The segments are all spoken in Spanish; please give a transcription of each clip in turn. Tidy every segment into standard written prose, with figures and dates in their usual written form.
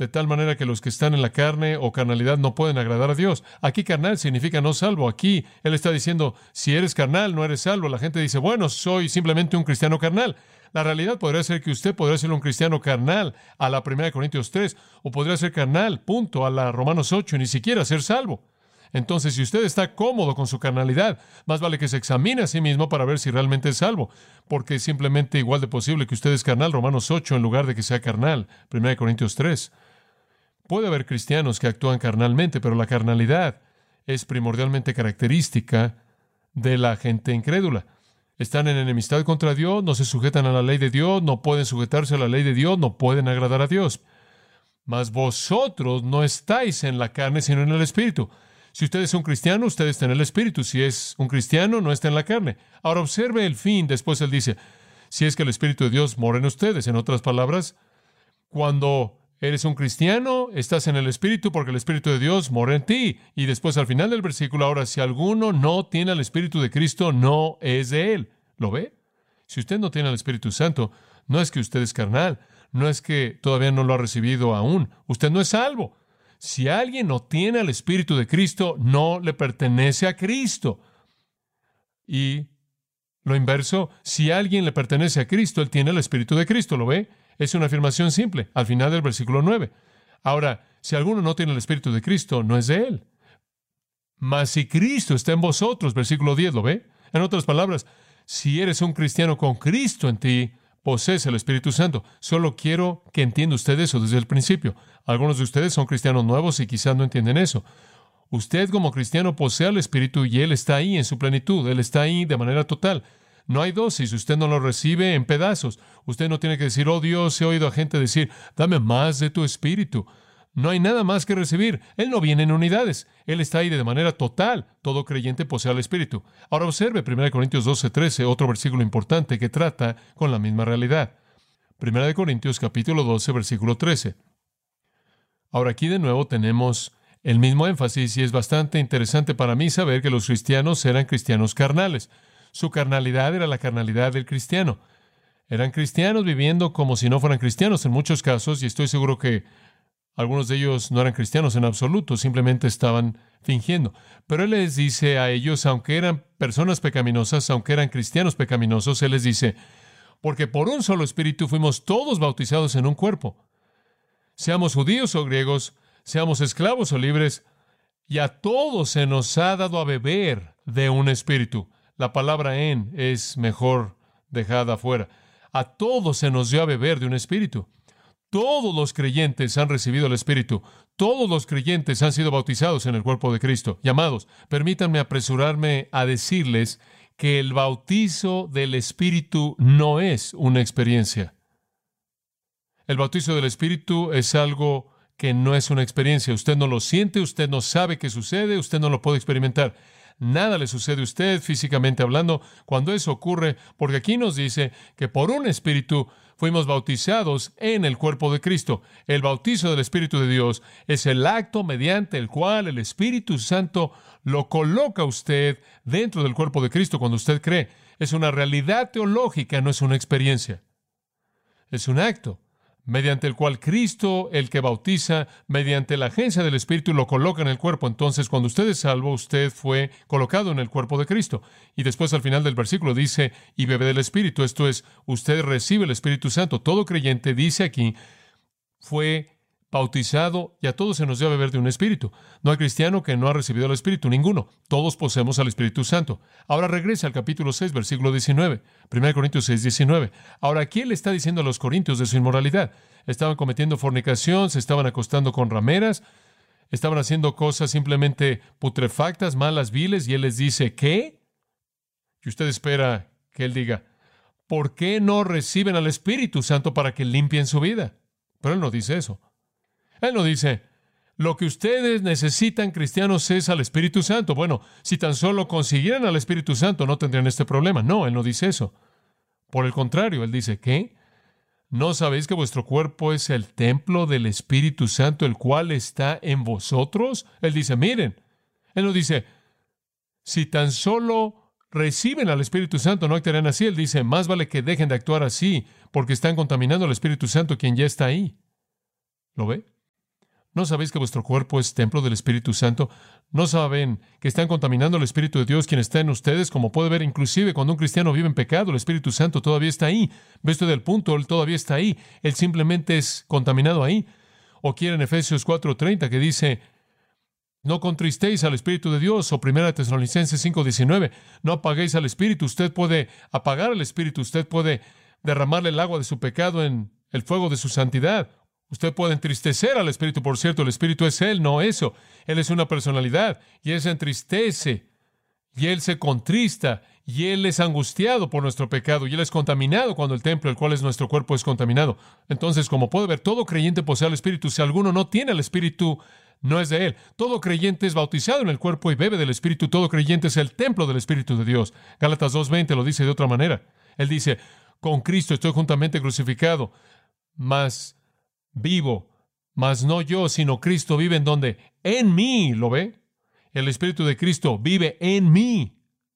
de tal manera que los que están en la carne o carnalidad no pueden agradar a Dios. Aquí carnal significa no salvo. Aquí Él está diciendo, si eres carnal, no eres salvo. La gente dice, bueno, soy simplemente un cristiano carnal. La realidad podría ser que usted podría ser un cristiano carnal a la 1 Corintios 3, o podría ser carnal, punto, a la Romanos 8, y ni siquiera ser salvo. Entonces, si usted está cómodo con su carnalidad, más vale que se examine a sí mismo para ver si realmente es salvo, porque es simplemente igual de posible que usted es carnal, Romanos 8, en lugar de que sea carnal, 1 Corintios 3. Puede haber cristianos que actúan carnalmente, pero la carnalidad es primordialmente característica de la gente incrédula. Están en enemistad contra Dios, no se sujetan a la ley de Dios, no pueden sujetarse a la ley de Dios, no pueden agradar a Dios. Mas vosotros no estáis en la carne, sino en el Espíritu. Si usted es un cristiano, usted está en el Espíritu. Si es un cristiano, no está en la carne. Ahora observe el fin. Después él dice, si es que el Espíritu de Dios mora en ustedes. En otras palabras, cuando eres un cristiano, estás en el Espíritu porque el Espíritu de Dios mora en ti. Y después al final del versículo, ahora, si alguno no tiene al Espíritu de Cristo, no es de él. ¿Lo ve? Si usted no tiene al Espíritu Santo, no es que usted es carnal, no es que todavía no lo ha recibido aún. Usted no es salvo. Si alguien no tiene al Espíritu de Cristo, no le pertenece a Cristo. Y lo inverso, si alguien le pertenece a Cristo, él tiene el Espíritu de Cristo. ¿Lo ve? Es una afirmación simple, al final del versículo 9. Ahora, si alguno no tiene el Espíritu de Cristo, no es de él. Mas si Cristo está en vosotros, versículo 10, ¿lo ve? En otras palabras, si eres un cristiano con Cristo en ti, posees el Espíritu Santo. Solo quiero que entienda usted eso desde el principio. Algunos de ustedes son cristianos nuevos y quizás no entienden eso. Usted como cristiano posee el Espíritu y Él está ahí en su plenitud. Él está ahí de manera total. No hay dosis. Usted no lo recibe en pedazos. Usted no tiene que decir, oh Dios, he oído a gente decir, dame más de tu Espíritu. No hay nada más que recibir. Él no viene en unidades. Él está ahí de manera total. Todo creyente posee al Espíritu. Ahora observe 1 Corintios 12:13, otro versículo importante que trata con la misma realidad. 1 Corintios capítulo 12, versículo 13. Ahora aquí de nuevo tenemos el mismo énfasis y es bastante interesante para mí saber que los cristianos eran cristianos carnales. Su carnalidad era la carnalidad del cristiano. Eran cristianos viviendo como si no fueran cristianos en muchos casos, y estoy seguro que algunos de ellos no eran cristianos en absoluto, simplemente estaban fingiendo. Pero Él les dice a ellos, aunque eran personas pecaminosas, aunque eran cristianos pecaminosos, Él les dice, porque por un solo Espíritu fuimos todos bautizados en un cuerpo. Seamos judíos o griegos, seamos esclavos o libres, y a todos se nos ha dado a beber de un Espíritu. La palabra en es mejor dejada afuera. A todos se nos dio a beber de un Espíritu. Todos los creyentes han recibido el Espíritu. Todos los creyentes han sido bautizados en el cuerpo de Cristo. Y amados, permítanme apresurarme a decirles que el bautizo del Espíritu no es una experiencia. El bautizo del Espíritu es algo que no es una experiencia. Usted no lo siente, usted no sabe qué sucede, usted no lo puede experimentar. Nada le sucede a usted físicamente hablando cuando eso ocurre, porque aquí nos dice que por un Espíritu fuimos bautizados en el cuerpo de Cristo. El bautizo del Espíritu de Dios es el acto mediante el cual el Espíritu Santo lo coloca a usted dentro del cuerpo de Cristo cuando usted cree. Es una realidad teológica, no es una experiencia. Es un acto mediante el cual Cristo, el que bautiza, mediante la agencia del Espíritu, lo coloca en el cuerpo. Entonces, cuando usted es salvo, usted fue colocado en el cuerpo de Cristo. Y después, al final del versículo, dice, y bebe del Espíritu. Esto es, usted recibe el Espíritu Santo. Todo creyente, dice aquí, fue bautizado y a todos se nos dio a beber de un Espíritu. No hay cristiano que no ha recibido el Espíritu, ninguno. Todos poseemos al Espíritu Santo. Ahora regresa al capítulo 6, versículo 19. 1 Corintios 6, 19. Ahora, aquí Él está diciendo a los corintios de su inmoralidad. Estaban cometiendo fornicación, se estaban acostando con rameras, estaban haciendo cosas simplemente putrefactas, malas, viles, y Él les dice, ¿qué? Y usted espera que Él diga, ¿por qué no reciben al Espíritu Santo para que limpien su vida? Pero Él no dice eso. Él no dice, lo que ustedes necesitan, cristianos, es al Espíritu Santo. Bueno, si tan solo consiguieran al Espíritu Santo, no tendrían este problema. No, Él no dice eso. Por el contrario, Él dice, ¿qué? ¿No sabéis que vuestro cuerpo es el templo del Espíritu Santo, el cual está en vosotros? Él dice, miren. Él no dice, si tan solo reciben al Espíritu Santo, no actuarán así. Él dice, más vale que dejen de actuar así, porque están contaminando al Espíritu Santo, quien ya está ahí. ¿Lo ve? ¿No sabéis que vuestro cuerpo es templo del Espíritu Santo? ¿No saben que están contaminando el Espíritu de Dios quien está en ustedes? Como puede ver, inclusive cuando un cristiano vive en pecado, el Espíritu Santo todavía está ahí. ¿Ve usted el punto? Él todavía está ahí. Él simplemente es contaminado ahí. O quiere en Efesios 4:30 que dice, no contristéis al Espíritu de Dios, o 1 Tesalonicenses 5:19, no apaguéis al Espíritu. Usted puede apagar al Espíritu, usted puede derramarle el agua de su pecado en el fuego de su santidad. Usted puede entristecer al Espíritu, por cierto, el Espíritu es Él, no eso. Él es una personalidad, y Él se entristece, y Él se contrista, y Él es angustiado por nuestro pecado, y Él es contaminado cuando el templo, el cual es nuestro cuerpo, es contaminado. Entonces, como puede ver, todo creyente posee al Espíritu. Si alguno no tiene al Espíritu, no es de Él. Todo creyente es bautizado en el cuerpo y bebe del Espíritu. Todo creyente es el templo del Espíritu de Dios. Gálatas 2:20 lo dice de otra manera. Él dice, con Cristo estoy juntamente crucificado, mas vivo, mas no yo, sino Cristo vive en donde? En mí, ¿lo ve? El Espíritu de Cristo vive en mí.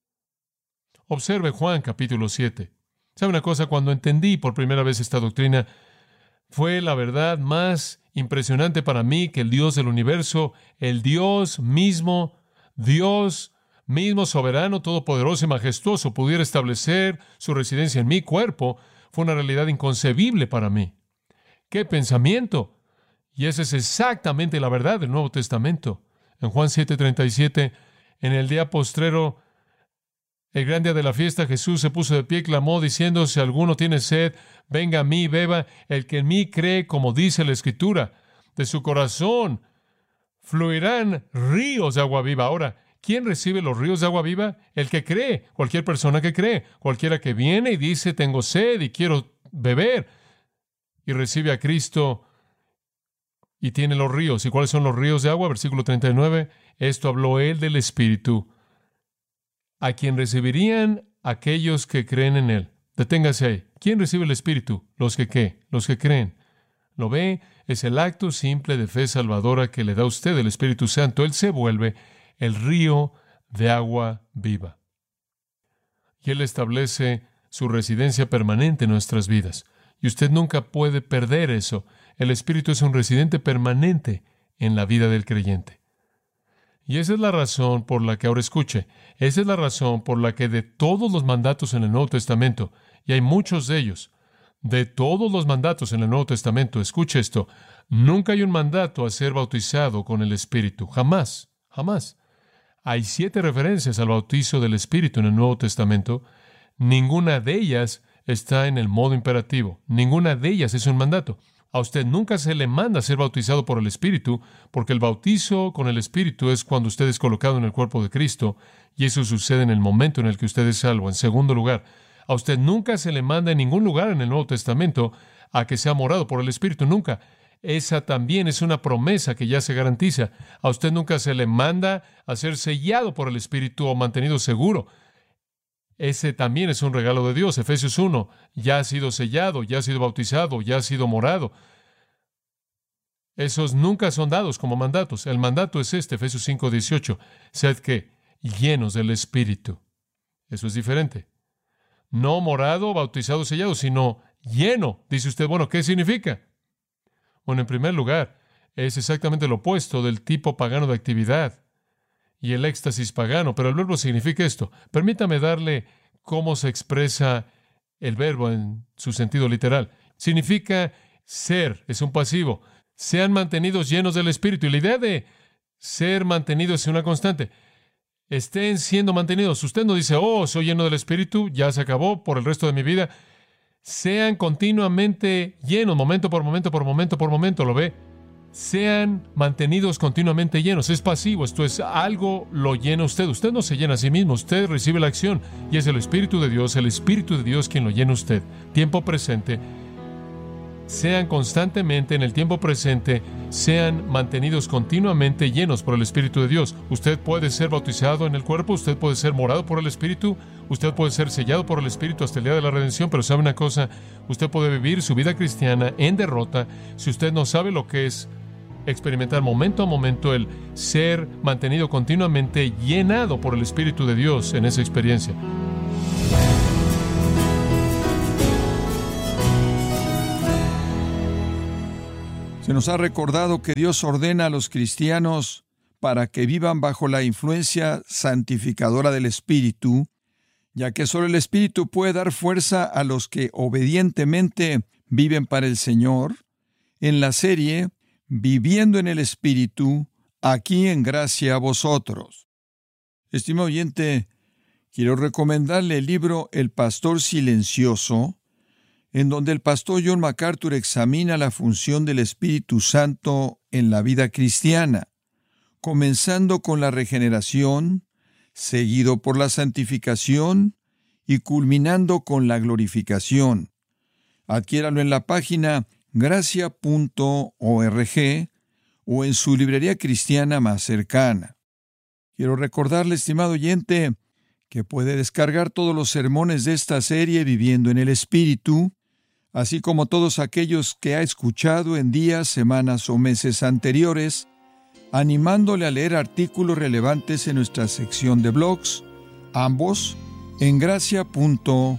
Observe Juan capítulo 7. ¿Sabe una cosa? Cuando entendí por primera vez esta doctrina, fue la verdad más impresionante para mí que el Dios del universo, el Dios mismo soberano, todopoderoso y majestuoso, pudiera establecer su residencia en mi cuerpo. Fue una realidad inconcebible para mí. ¡Qué pensamiento! Y esa es exactamente la verdad del Nuevo Testamento. En Juan 7:37, en el día postrero, el gran día de la fiesta, Jesús se puso de pie y clamó diciendo, si alguno tiene sed, venga a mí y beba. El que en mí cree, como dice la Escritura, de su corazón fluirán ríos de agua viva. Ahora, ¿quién recibe los ríos de agua viva? El que cree, cualquier persona que cree, cualquiera que viene y dice, tengo sed y quiero beber, y recibe a Cristo y tiene los ríos. ¿Y cuáles son los ríos de agua? Versículo 39, esto habló Él del Espíritu, a quien recibirían aquellos que creen en Él. Deténgase ahí. ¿Quién recibe el Espíritu? Los que ¿qué? Los que creen. ¿Lo ve? Es el acto simple de fe salvadora que le da a usted el Espíritu Santo. Él se vuelve el río de agua viva. Y Él establece su residencia permanente en nuestras vidas. Y usted nunca puede perder eso. El Espíritu es un residente permanente en la vida del creyente. Y esa es la razón por la que, ahora escuche, esa es la razón por la que de todos los mandatos en el Nuevo Testamento, y hay muchos de ellos, de todos los mandatos en el Nuevo Testamento, escuche esto, nunca hay un mandato a ser bautizado con el Espíritu. Jamás, jamás. Hay 7 referencias al bautizo del Espíritu en el Nuevo Testamento. Ninguna de ellas está en el modo imperativo. Ninguna de ellas es un mandato. A usted nunca se le manda a ser bautizado por el Espíritu, porque el bautizo con el Espíritu es cuando usted es colocado en el cuerpo de Cristo, y eso sucede en el momento en el que usted es salvo. En segundo lugar, a usted nunca se le manda en ningún lugar en el Nuevo Testamento a que sea morado por el Espíritu, nunca. Esa también es una promesa que ya se garantiza. A usted nunca se le manda a ser sellado por el Espíritu o mantenido seguro. Ese también es un regalo de Dios. Efesios 1, ya ha sido sellado, ya ha sido bautizado, ya ha sido morado. Esos nunca son dados como mandatos. El mandato es este, Efesios 5:18. Sed que llenos del Espíritu. Eso es diferente. No morado, bautizado, sellado, sino lleno. Dice usted, bueno, ¿qué significa? Bueno, en primer lugar, es exactamente lo opuesto del tipo pagano de actividad y el éxtasis pagano, pero el verbo significa esto. Permítame darle cómo se expresa el verbo en su sentido literal. Significa ser, es un pasivo. Sean mantenidos llenos del Espíritu. Y la idea de ser mantenido es una constante. Estén siendo mantenidos. Usted no dice, oh, soy lleno del Espíritu, ya se acabó por el resto de mi vida. Sean continuamente llenos, momento por momento, por momento, por momento, ¿lo ve? Sean mantenidos continuamente llenos. Es pasivo, esto es algo lo llena usted. Usted no se llena a sí mismo, usted recibe la acción y es el Espíritu de Dios quien lo llena usted. Tiempo presente. Sean constantemente en el tiempo presente, sean mantenidos continuamente llenos por el Espíritu de Dios. Usted puede ser bautizado en el cuerpo, usted puede ser morado por el Espíritu, usted puede ser sellado por el Espíritu hasta el día de la redención, pero ¿sabe una cosa? Usted puede vivir su vida cristiana en derrota si usted no sabe lo que es experimentar momento a momento el ser mantenido continuamente llenado por el Espíritu de Dios en esa experiencia. Se nos ha recordado que Dios ordena a los cristianos para que vivan bajo la influencia santificadora del Espíritu, ya que solo el Espíritu puede dar fuerza a los que obedientemente viven para el Señor, en la serie Viviendo en el Espíritu, aquí en Gracia a Vosotros. Estimado oyente, quiero recomendarle el libro El Pastor Silencioso, en donde el pastor John MacArthur examina la función del Espíritu Santo en la vida cristiana, comenzando con la regeneración, seguido por la santificación y culminando con la glorificación. Adquiéralo en la página gracia.org o en su librería cristiana más cercana. Quiero recordarle, estimado oyente, que puede descargar todos los sermones de esta serie Viviendo en el Espíritu, así como todos aquellos que ha escuchado en días, semanas o meses anteriores, animándole a leer artículos relevantes en nuestra sección de blogs, ambos en gracia.org.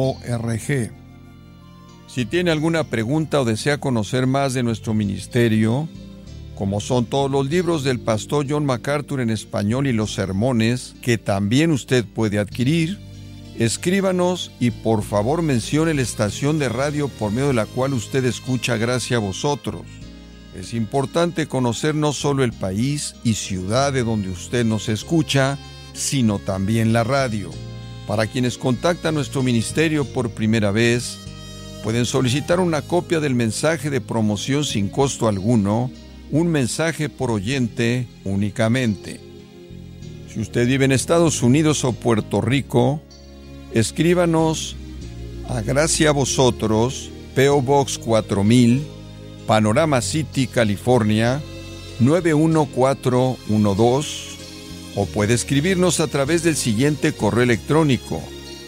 Si tiene alguna pregunta o desea conocer más de nuestro ministerio, como son todos los libros del pastor John MacArthur en español y los sermones que también usted puede adquirir, escríbanos y por favor mencione la estación de radio por medio de la cual usted escucha Gracia a Vosotros. Es importante conocer no solo el país y ciudad de donde usted nos escucha, sino también la radio. Para quienes contactan nuestro ministerio por primera vez, pueden solicitar una copia del mensaje de promoción sin costo alguno, un mensaje por oyente únicamente. Si usted vive en Estados Unidos o Puerto Rico, escríbanos a Gracia a Vosotros, P.O. Box 4000, Panorama City, California, 91412, o puede escribirnos a través del siguiente correo electrónico: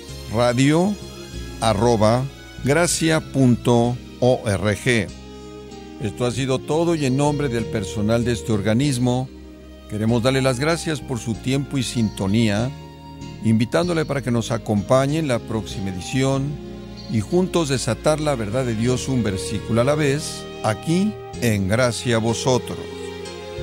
radio@gracia.org. Esto ha sido todo y en nombre del personal de este organismo, queremos darle las gracias por su tiempo y sintonía, invitándole para que nos acompañe en la próxima edición y juntos desatar la verdad de Dios un versículo a la vez, aquí en Gracia a Vosotros.